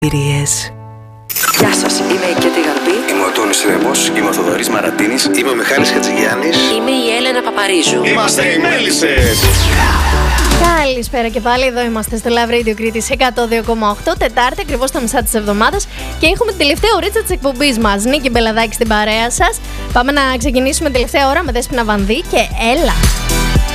Γεια σας, είμαι η Κέτη Γαρμπή. Είμαι ο Τόνης Ρέμπος, είμαι ο Θοδωρής Μαρατίνης. Είμαι ο Μιχάλης Χατζηγιάννης. Είμαι η Έλενα Παπαρίζου. Είμαστε οι Μέλισσες. Καλησπέρα και πάλι, εδώ είμαστε στο Love Radio Κρήτης 102,8, Τετάρτη, ακριβώς στα μισά της εβδομάδας. Και έχουμε την τελευταία ωρίτσα της εκπομπής μας. Νίκη Μπελαδάκη στην παρέα σας. Πάμε να ξεκινήσουμε την τελευταία ώρα με Δέσποινα Βανδύ και έλα.